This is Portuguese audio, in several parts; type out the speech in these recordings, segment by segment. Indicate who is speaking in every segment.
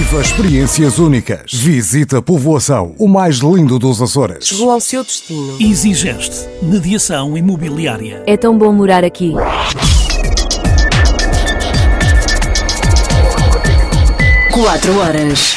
Speaker 1: Viva experiências únicas. Visita a povoação, o mais lindo dos Açores.
Speaker 2: Chegou ao seu destino.
Speaker 3: Exigeste mediação imobiliária.
Speaker 4: É tão bom morar aqui.
Speaker 2: 4 horas.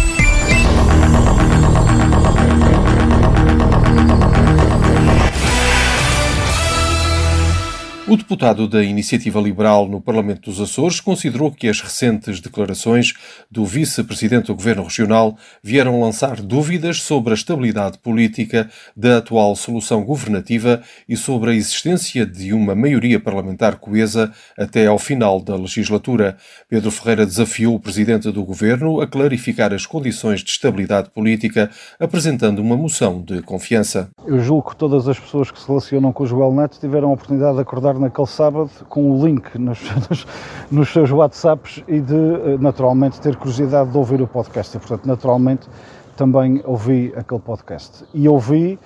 Speaker 5: O deputado da Iniciativa Liberal no Parlamento dos Açores considerou que as recentes declarações do vice-presidente do Governo Regional vieram lançar dúvidas sobre a estabilidade política da atual solução governativa e sobre a existência de uma maioria parlamentar coesa até ao final da legislatura. Pedro Ferreira desafiou o presidente do Governo a clarificar as condições de estabilidade política, apresentando uma moção de confiança.
Speaker 6: Eu julgo que todas as pessoas que se relacionam com o Joel Neto tiveram a oportunidade de acordar naquele sábado com o link nos seus WhatsApps e de, naturalmente, ter curiosidade de ouvir o podcast. E, portanto, naturalmente, também ouvi aquele podcast. E ouvi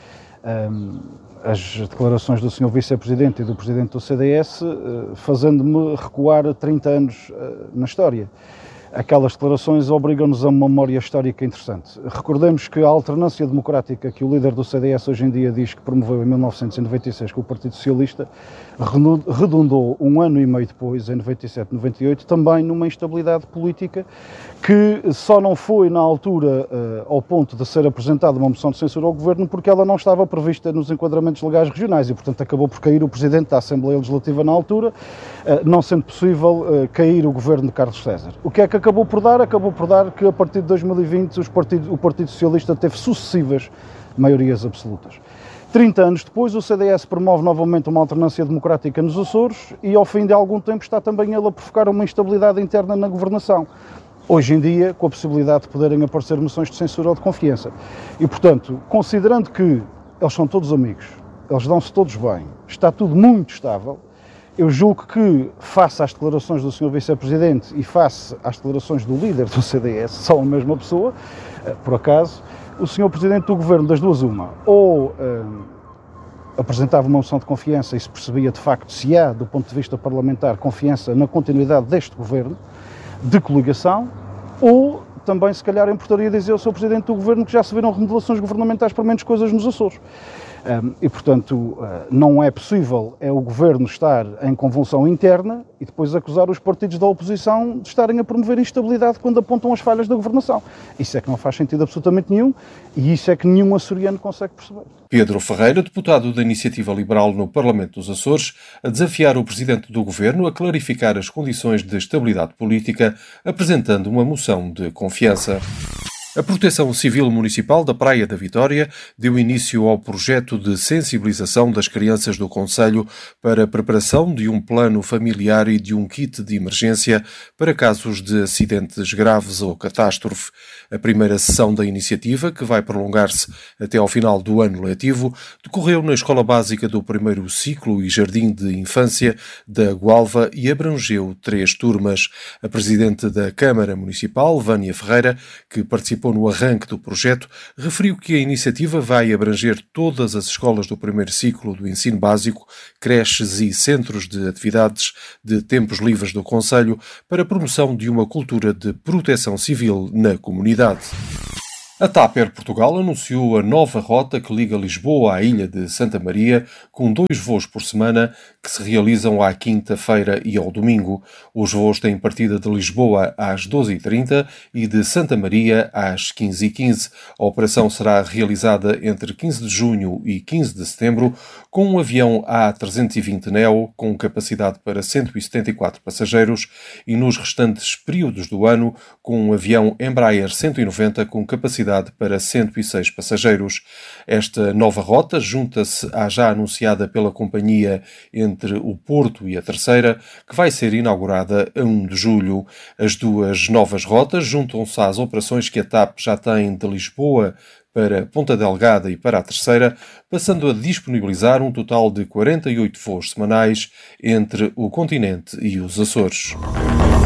Speaker 6: as declarações do Sr. Vice-Presidente e do Presidente do CDS fazendo-me recuar 30 anos na história. Aquelas declarações obrigam-nos a uma memória histórica interessante. Recordemos que a alternância democrática que o líder do CDS hoje em dia diz que promoveu em 1996 com o Partido Socialista redundou um ano e meio depois, em 97, 98, também numa instabilidade política que só não foi na altura ao ponto de ser apresentada uma moção de censura ao Governo porque ela não estava prevista nos enquadramentos legais regionais e, portanto, acabou por cair o Presidente da Assembleia Legislativa na altura, não sendo possível cair o Governo de Carlos César. O que é que acabou por dar? Acabou por dar que, a partir de 2020, o Partido Socialista teve sucessivas maiorias absolutas. 30 anos depois, o CDS promove novamente uma alternância democrática nos Açores e, ao fim de algum tempo, está também ele a provocar uma instabilidade interna na governação. Hoje em dia, com a possibilidade de poderem aparecer moções de censura ou de confiança. E, portanto, considerando que eles são todos amigos, eles dão-se todos bem, está tudo muito estável, eu julgo que, face às declarações do Sr. Vice-Presidente e face às declarações do líder do CDS, são a mesma pessoa, por acaso, o Sr. Presidente do Governo, das duas uma, ou apresentava uma moção de confiança e se percebia de facto se há, do ponto de vista parlamentar, confiança na continuidade deste Governo, de coligação, ou também, se calhar, importaria dizer ao Sr. Presidente do Governo que já se viram remodelações governamentais para menos coisas nos Açores. E, portanto, não é possível o Governo estar em convulsão interna e depois acusar os partidos da oposição de estarem a promover instabilidade quando apontam as falhas da governação. Isso é que não faz sentido absolutamente nenhum e isso é que nenhum açoriano consegue perceber.
Speaker 5: Pedro Ferreira, deputado da Iniciativa Liberal no Parlamento dos Açores, a desafiar o presidente do Governo a clarificar as condições de estabilidade política, apresentando uma moção de confiança. A Proteção Civil Municipal da Praia da Vitória deu início ao projeto de sensibilização das crianças do concelho para a preparação de um plano familiar e de um kit de emergência para casos de acidentes graves ou catástrofe. A primeira sessão da iniciativa, que vai prolongar-se até ao final do ano letivo, decorreu na Escola Básica do Primeiro Ciclo e Jardim de Infância da Gualva e abrangeu 3 turmas. A Presidente da Câmara Municipal, Vânia Ferreira, que participou no arranque do projeto, referiu que a iniciativa vai abranger todas as escolas do primeiro ciclo do ensino básico, creches e centros de atividades de tempos livres do concelho para a promoção de uma cultura de proteção civil na comunidade. A TAP Air Portugal anunciou a nova rota que liga Lisboa à ilha de Santa Maria, com 2 voos por semana que se realizam à quinta-feira e ao domingo. Os voos têm partida de Lisboa às 12h30 e de Santa Maria às 15h15. A operação será realizada entre 15 de junho e 15 de setembro, com um avião A320neo com capacidade para 174 passageiros e nos restantes períodos do ano com um avião Embraer 190 com capacidade para 106 passageiros. Esta nova rota junta-se à já anunciada pela companhia entre o Porto e a Terceira, que vai ser inaugurada a 1 de julho. As duas novas rotas juntam-se às operações que a TAP já tem de Lisboa para Ponta Delgada e para a Terceira, passando a disponibilizar um total de 48 voos semanais entre o continente e os Açores.